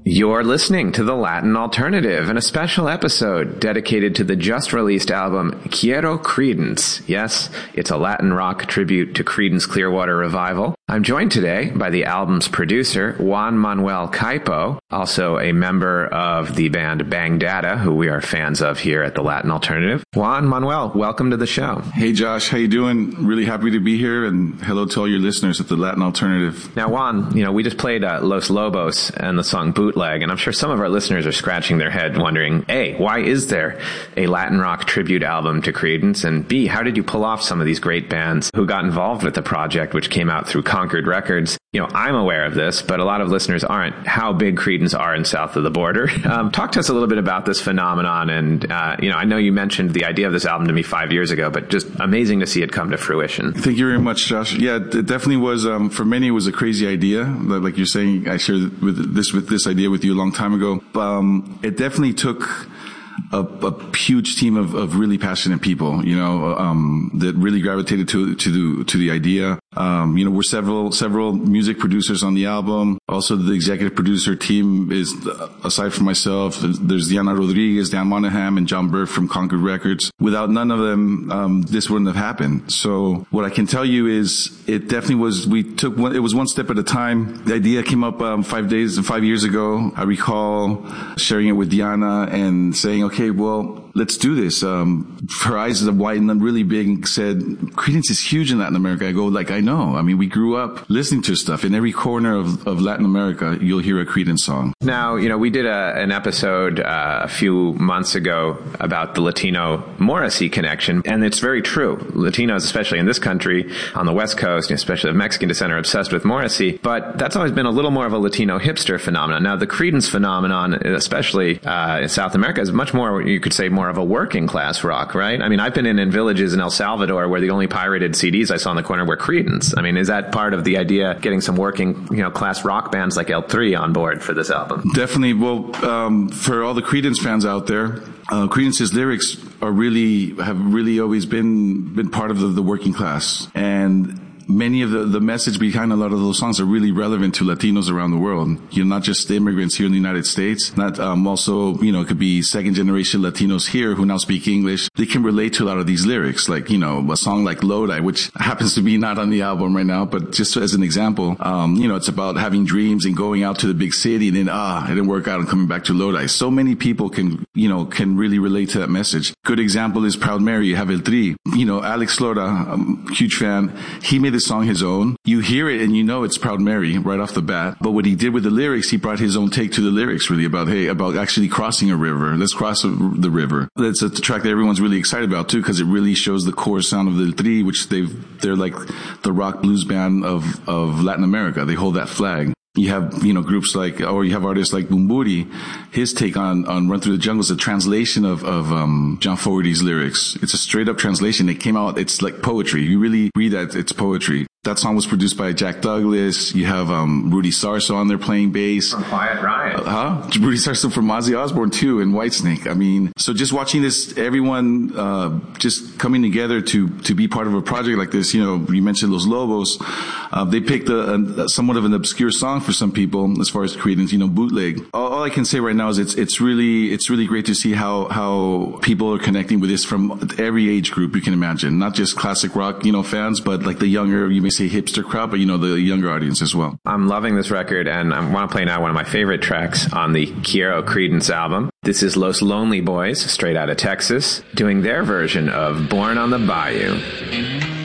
You're listening to The Latin Alternative and a special episode dedicated to the just-released album Quiero Creedence. Yes, it's a Latin rock tribute to Creedence Clearwater Revival. I'm joined today by the album's producer, Juan Manuel Caipo, also a member of the band Bang Data, who we are fans of here at The Latin Alternative. Juan Manuel, welcome to the show. Hey Josh, how you doing? Really happy to be here, and hello to all your listeners at The Latin Alternative. Now Juan, we just played Los Lobos and the song Bootleg, and I'm sure some of our listeners are scratching their head wondering, A, why is there a Latin rock tribute album to Creedence? And B, how did you pull off some of these great bands who got involved with the project, which came out through Concord Records? I'm aware of this, but a lot of listeners aren't, how big Creedence are in south of the border. Talk to us a little bit about this phenomenon. And, I know you mentioned the idea of this album to me 5 years ago, but just amazing to see it come to fruition. Thank you very much, Josh. Yeah, it definitely was, for many, it was a crazy idea. Like you're saying, I shared this idea with you a long time ago. It definitely took a huge team of really passionate people, that really gravitated to the idea. We're several music producers on the album. Also, the executive producer team is, aside from myself, there's Diana Rodriguez, Dan Monahan, and John Burke from Concord Records. Without none of them, this wouldn't have happened. So what I can tell you is it definitely was, it was one step at a time. The idea came up 5 years ago. I recall sharing it with Diana and saying, okay, well, let's do this. Her eyes widened really big and said, Creedence is huge in Latin America. I go, I know. I mean, we grew up listening to stuff. In every corner of Latin America, you'll hear a Creedence song. Now, we did an episode a few months ago about the Latino Morrissey connection, and it's very true. Latinos, especially in this country, on the West Coast, especially of Mexican descent, are obsessed with Morrissey, but that's always been a little more of a Latino hipster phenomenon. Now, the Creedence phenomenon, especially in South America, is much more, you could say, more of a working class rock, right? I mean, I've been in villages in El Salvador where the only pirated CDs I saw in the corner were Creedence. I mean, is that part of the idea, getting some working, class rock bands like El3 on board for this album? Definitely. Well, for all the Creedence fans out there, Creedence's lyrics have really always been part of the working class. And many of the message behind a lot of those songs are really relevant to Latinos around the world. Not just the immigrants here in the United States. Not also, it could be second generation Latinos here who now speak English. They can relate to a lot of these lyrics, like, a song like Lodi, which happens to be not on the album right now, but just as an example, it's about having dreams and going out to the big city and then, it didn't work out and coming back to Lodi. So many people can really relate to that message. Good example is Proud Mary. You have El Tri. Alex Lora, huge fan. He made the song his own. You hear it and it's Proud Mary right off the bat. But what he did with the lyrics, he brought his own take to the lyrics, really about actually crossing a river. Let's cross the river. That's a track that everyone's really excited about too, because it really shows the core sound of the Tri, which they're like the rock blues band of Latin America. They hold that flag. You have, groups you have artists like Bumburi. His take on Run Through the Jungle is a translation of John Fogerty's lyrics. It's a straight up translation. It came out, it's like poetry. You really read that, it's poetry. That song was produced by Jack Douglas. You have Rudy Sarso on there playing bass. From Quiet Riot. Rudy Sarso from Ozzy Osbourne too, and Whitesnake. I mean, so just watching this, everyone just coming together to be part of a project like this. You mentioned Los Lobos. They picked somewhat of an obscure song for some people as far as Creedence, Bootleg. All I can say right now is it's really great to see how people are connecting with this from every age group you can imagine. Not just classic rock, fans, but like the younger, you may say hipster crowd, but the younger audience as well. I'm loving this record, and I want to play now one of my favorite tracks on the Quiero Creedence album. This is Los Lonely Boys, straight out of Texas, doing their version of Born on the Bayou.